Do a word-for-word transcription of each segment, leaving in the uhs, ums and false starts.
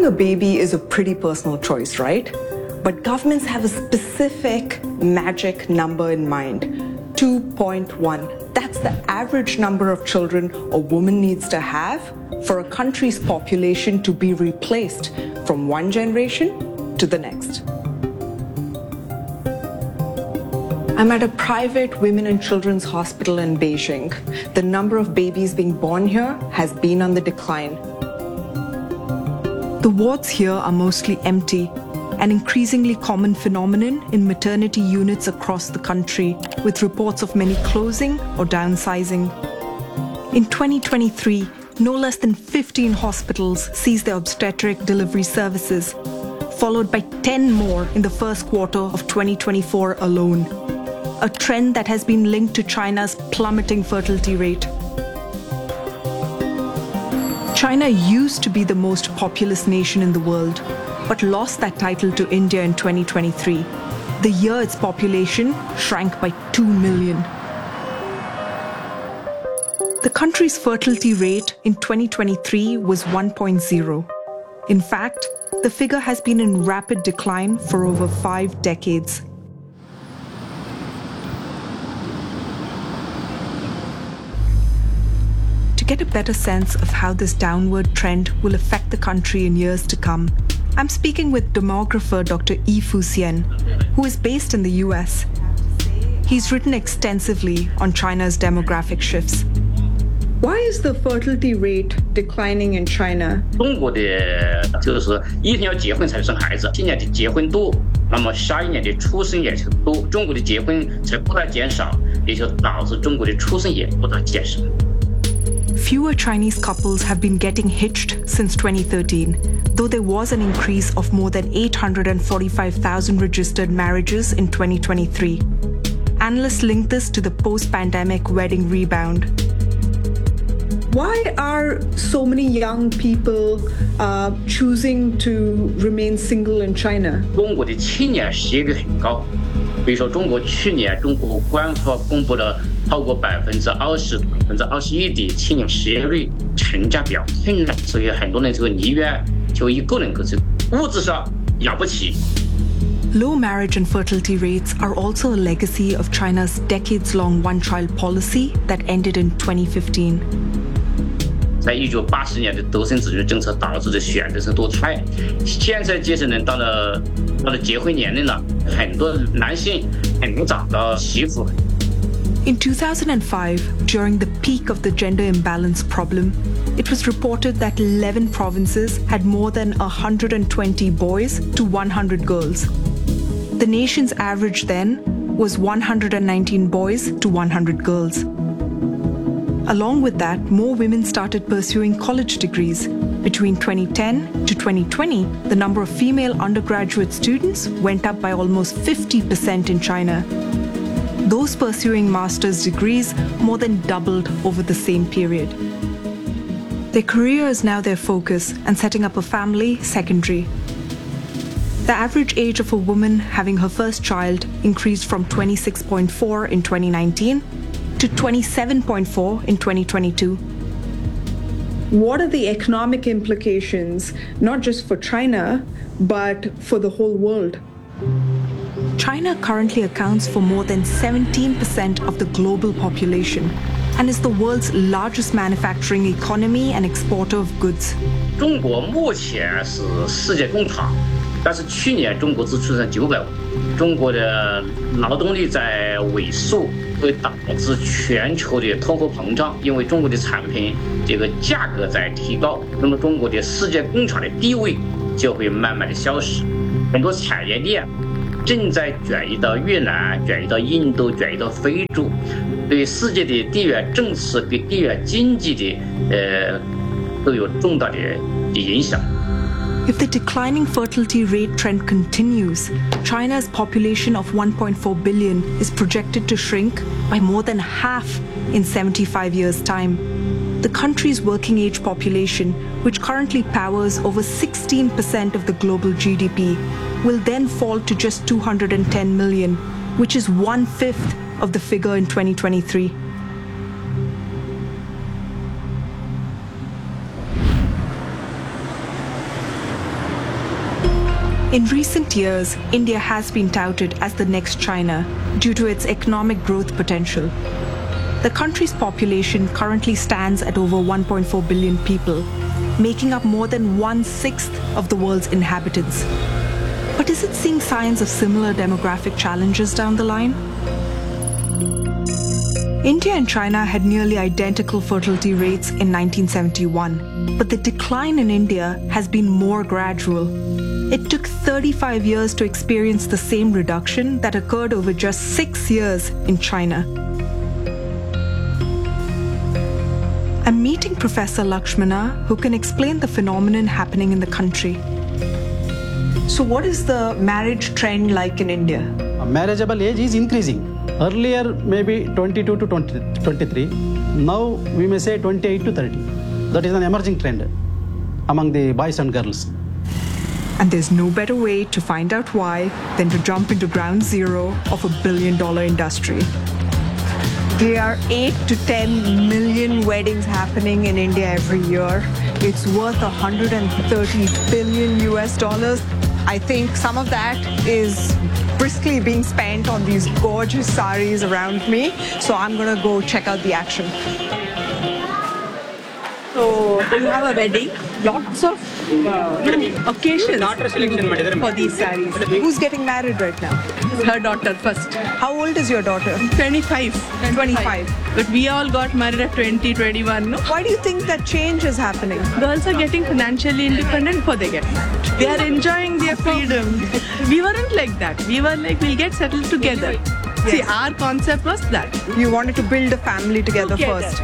Having a baby is a pretty personal choice, right? But governments have a specific magic number in mind, two point one. That's the average number of children a woman needs to have for a country's population to be replaced from one generation to the next. I'm at a private women and children's hospital in Beijing. The number of babies being born here has been on the decline. The wards here are mostly empty, an increasingly common phenomenon in maternity units across the country, with reports of many closing or downsizing. In twenty twenty-three, no less than fifteen hospitals ceased their obstetric delivery services, followed by ten more in the first quarter of twenty twenty-four alone, a trend that has been linked to China's plummeting fertility rate. China used to be the most populous nation in the world, but lost that title to India in twenty twenty-three, the year its population shrank by two million. The country's fertility rate in twenty twenty-three was one point zero. In fact, the figure has been in rapid decline for over five decades. To get a better sense of how this downward trend will affect the country in years to come, I'm speaking with demographer Doctor Yi Fuxian, who is based in the U S. He's written extensively on China's demographic shifts. Why is the fertility rate declining in China? 中国的就是一定要结婚才生孩子，今年的结婚多，那么下一年的出生也是多。中国的结婚是不断减少，也就导致中国的出生也不断减少。 Fewer Chinese couples have been getting hitched since twenty thirteen, though there was an increase of more than eight hundred forty-five thousand registered marriages in twenty twenty-three. Analysts link this to the post-pandemic wedding rebound. Why are so many young people uh, choosing to remain single in China? 中国的青年失业率很高，比如说中国去年中国官方公布了超过百分之二十、百分之二十一的青年失业率，成家比较困难，所以很多人就宁愿就一个人过去，物质上养不起。 Low marriage and fertility rates are also a legacy of China's decades-long one-child policy that ended in twenty fifteen. 在一九八十年的独生子女政策导致的选择性堕胎，现在阶层人到了到了结婚年龄了，很多男性很难找到媳妇。 In two thousand five, during the peak of the gender imbalance problem, it was reported that eleven provinces had more than one hundred twenty boys to one hundred girls. The nation's average then was one hundred nineteen boys to one hundred girls. Along with that, more women started pursuing college degrees. Between twenty ten to twenty twenty, the number of female undergraduate students went up by almost fifty percent in China. Those pursuing master's degrees more than doubled over the same period. Their career is now their focus, and setting up a family secondary. The average age of a woman having her first child increased from twenty-six point four in twenty nineteen to twenty-seven point four in twenty twenty-two. What are the economic implications, not just for China, but for the whole world? China currently accounts for more than seventeen percent of the global population and is the world's largest manufacturing economy and exporter of goods. 中国目前是世界工厂，但是去年中国只出生九百万。中国的劳动力在萎缩，会导致全球的通货膨胀，因为中国的产品这个价格在提高，那么中国的世界工厂的地位就会慢慢的消失，很多产业链正在转移到越南、转移到印度、转移到非洲，对世界的地缘政治、对地缘经济的呃都有重大的影响。 If the declining fertility rate trend continues, China's population of one point four billion is projected to shrink by more than half in seventy-five years' time. The country's working age population, which currently powers over sixteen percent of the global G D P, will then fall to just two hundred ten million, which is one-fifth of the figure in twenty twenty-three. In recent years, India has been touted as the next China due to its economic growth potential. The country's population currently stands at over one point four billion people, making up more than one-sixth of the world's inhabitants. But is it seeing signs of similar demographic challenges down the line? India and China had nearly identical fertility rates in nineteen seventy-one, but the decline in India has been more gradual. It took thirty-five years to experience the same reduction that occurred over just six years in China. I'm meeting Professor Lakshmana, who can explain the phenomenon happening in the country. So what is the marriage trend like in India? Marriageable age is increasing. Earlier, maybe twenty-two to twenty-three. Now, we may say twenty-eight to thirty. That is an emerging trend among the boys and girls. And there's no better way to find out why than to jump into ground zero of a billion dollar industry. There are eight to ten million weddings happening in India every year. It's worth one hundred thirty billion U S dollars. I think some of that is briskly being spent on these gorgeous saris around me. So I'm going to go check out the action. So you have a wedding, lots of uh, occasions for these saris. Who's getting married right now? Her daughter first. How old is your daughter? twenty-five. twenty-five. But we all got married at twenty, twenty-one, no? Why do you think that change is happening? Girls are getting financially independent before they get married. They are enjoying their freedom. We weren't like that. We were like, we'll get settled together. Yes. See, our concept was that. You wanted to build a family together, together. first.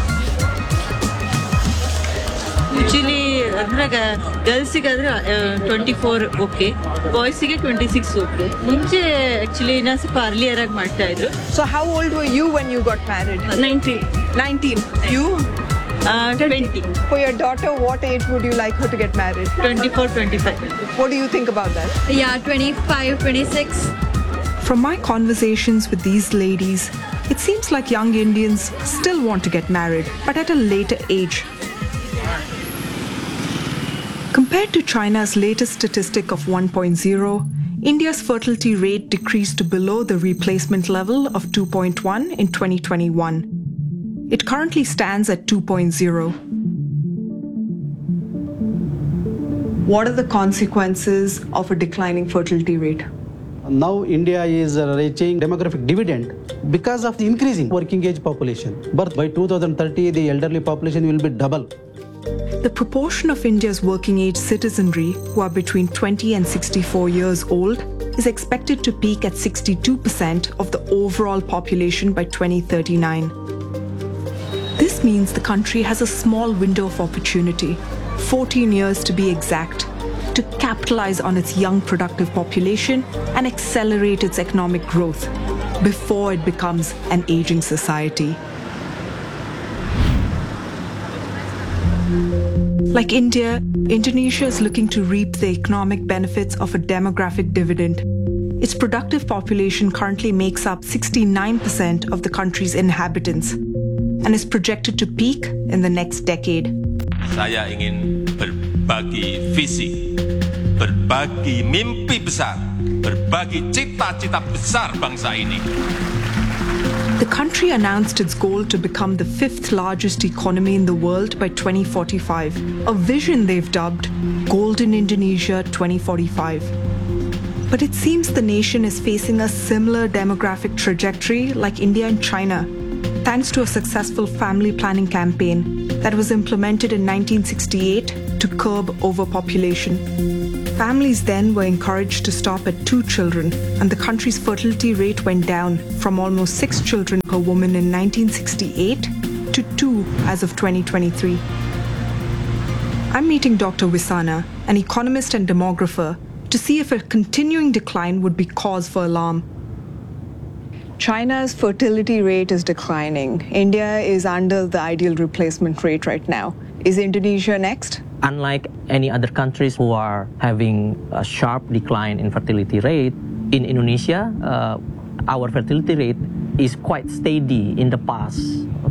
Usually, girls uh, twenty-four okay, boys twenty-six okay. Munche actually na se parli erag ಮಾಡ್ತಾ ಇದ್ರು. So how old were you when you got married? nineteen. nineteen. You? Uh, twenty. For your daughter, what age would you like her to get married? twenty-four, twenty-five. What do you think about that? Yeah, twenty-five, twenty-six. From my conversations with these ladies, it seems like young Indians still want to get married, but at a later age. Compared to China's latest statistic of one point zero, India's fertility rate decreased to below the replacement level of two point one in twenty twenty-one. It currently stands at two point zero. What are the consequences of a declining fertility rate? Now India is reaching demographic dividend because of the increasing working age population. But by two thousand thirty, the elderly population will be double. The proportion of India's working age citizenry who are between twenty and sixty-four years old is expected to peak at sixty-two percent of the overall population by twenty thirty-nine. This means the country has a small window of opportunity, fourteen years to be exact, to capitalize on its young productive population and accelerate its economic growth before it becomes an aging society. Like India, Indonesia is looking to reap the economic benefits of a demographic dividend. Its productive population currently makes up sixty-nine percent of the country's inhabitants and is projected to peak in the next decade. Saya ingin berbagi visi, berbagi mimpi besar, berbagi cita-cita besar bangsa ini. The country announced its goal to become the fifth largest economy in the world by twenty forty-five, a vision they've dubbed Golden Indonesia twenty forty-five. But it seems the nation is facing a similar demographic trajectory like India and China, thanks to a successful family planning campaign that was implemented in nineteen sixty-eight to curb overpopulation. Families then were encouraged to stop at two children, and the country's fertility rate went down from almost six children per woman in nineteen sixty-eight to two as of twenty twenty-three. I'm meeting Doctor Visana, an economist and demographer, to see if a continuing decline would be cause for alarm. China's fertility rate is declining. India is under the ideal replacement rate right now. Is Indonesia next? Unlike any other countries who are having a sharp decline in fertility rate, in Indonesia, uh, our fertility rate is quite steady in the past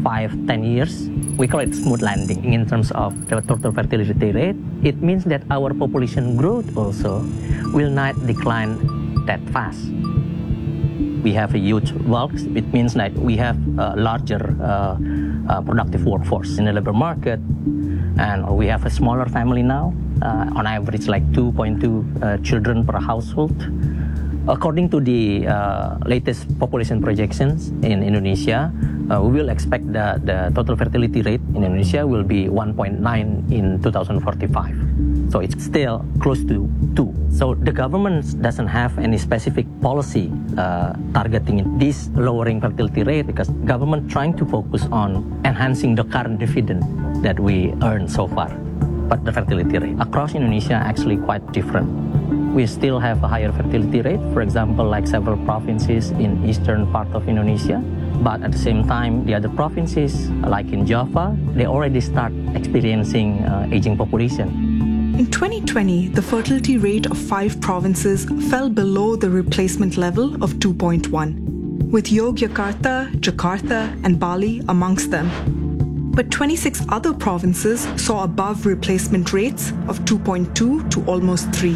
five, ten years, we call it smooth landing in terms of the total fertility rate. It means that our population growth also will not decline that fast. We have a huge bulk. It means that we have a larger uh, uh, productive workforce in the labor market, and we have a smaller family now, uh, on average like two point two uh, children per household. According to the uh, latest population projections in Indonesia, uh, we will expect that the total fertility rate in Indonesia will be one point nine in two thousand forty-five. So it's still close to two. So the government doesn't have any specific policy uh, targeting this lowering fertility rate, because government trying to focus on enhancing the current dividend that we earned so far. But the fertility rate across Indonesia actually quite different. We still have a higher fertility rate, for example, like several provinces in eastern part of Indonesia. But at the same time, the other provinces, like in Java, they already start experiencing uh, aging population. In twenty twenty, the fertility rate of five provinces fell below the replacement level of two point one, with Yogyakarta, Jakarta, and Bali amongst them. But twenty-six other provinces saw above replacement rates of two point two to almost three.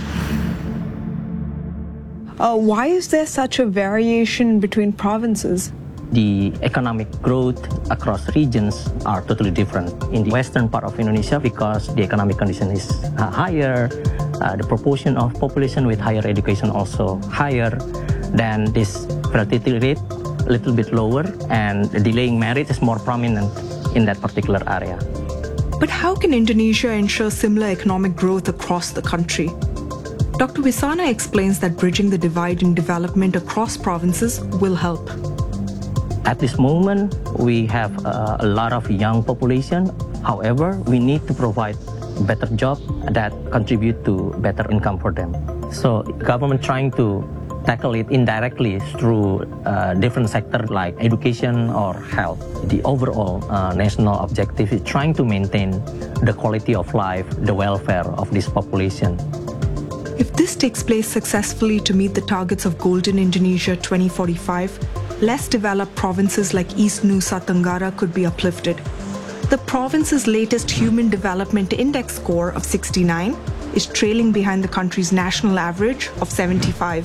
Uh, why is there such a variation between provinces? The economic growth across regions are totally different. In the western part of Indonesia, because the economic condition is uh, higher, uh, the proportion of population with higher education also higher, then this fertility rate a little bit lower, and delaying marriage is more prominent in that particular area. But how can Indonesia ensure similar economic growth across the country? Doctor Wisana explains that bridging the divide in development across provinces will help. At this moment, we have uh, a lot of young population. However, we need to provide better jobs that contribute to better income for them. So government trying to tackle it indirectly through uh, different sectors like education or health. The overall uh, national objective is trying to maintain the quality of life, the welfare of this population. If this takes place successfully to meet the targets of Golden Indonesia twenty forty-five, less developed provinces like East Nusa Tenggara could be uplifted. The province's latest Human Development Index score of sixty-nine is trailing behind the country's national average of seventy-five.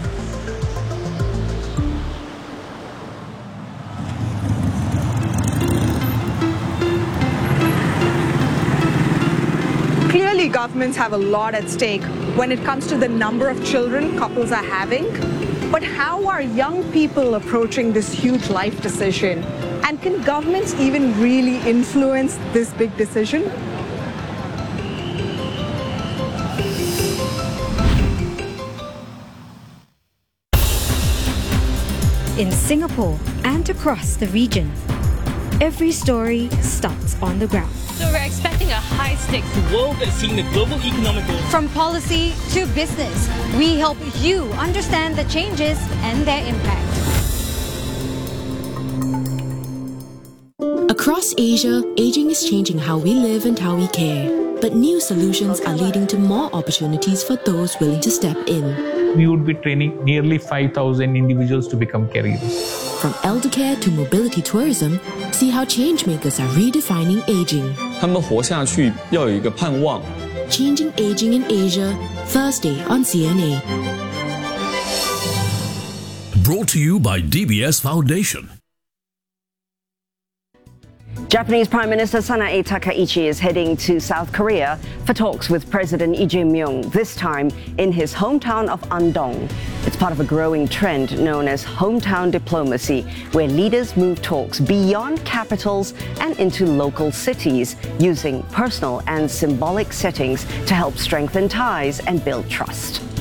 Clearly, governments have a lot at stake when it comes to the number of children couples are having. But how are young people approaching this huge life decision? And can governments even really influence this big decision? In Singapore and across the region, every story starts on the ground. So we're expecting a high-stakes world that's seeing the global economic growth. From policy to business, we help you understand the changes and their impact. Across Asia, aging is changing how we live and how we care. But new solutions are leading to more opportunities for those willing to step in. We would be training nearly five thousand individuals to become caregivers. From elder care to mobility tourism, see how changemakers are redefining aging. 他们活下去要有一个盼望。 Changing Aging in Asia, Thursday on C N A. Brought to you by D B S Foundation. Japanese Prime Minister Sanae Takaichi is heading to South Korea for talks with President Lee Jae-myung, this time in his hometown of Andong. It's part of a growing trend known as hometown diplomacy, where leaders move talks beyond capitals and into local cities, using personal and symbolic settings to help strengthen ties and build trust.